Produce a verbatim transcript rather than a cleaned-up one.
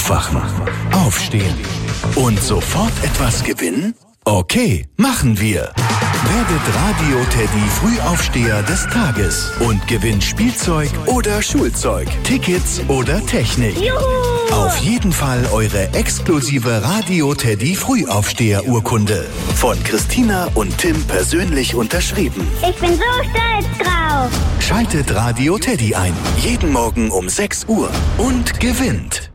Aufwachen, aufstehen und sofort etwas gewinnen? Okay, machen wir. Werdet Radio Teddy Frühaufsteher des Tages und gewinnt Spielzeug oder Schulzeug, Tickets oder Technik. Juhu! Auf jeden Fall eure exklusive Radio Teddy Frühaufsteher Urkunde. Von Christina und Tim persönlich unterschrieben. Ich bin so stolz drauf. Schaltet Radio Teddy ein. Jeden Morgen um sechs Uhr und gewinnt.